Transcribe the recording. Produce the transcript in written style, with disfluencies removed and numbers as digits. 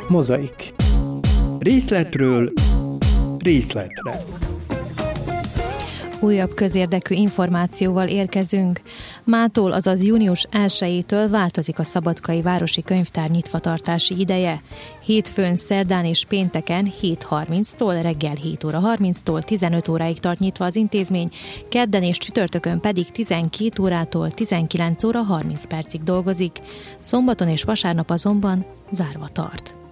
Mozaik. Részletről részletre. Újabb közérdekű információval érkezünk. Mától, azaz június 1-től változik a Szabadkai Városi Könyvtár nyitvatartási ideje. Hétfőn, szerdán és pénteken 7:30-tól reggel 7 óra 30-tól 15 óráig tart nyitva az intézmény, kedden és csütörtökön pedig 12 órától 19 óra 30 percig dolgozik. Szombaton és vasárnap azonban zárva tart.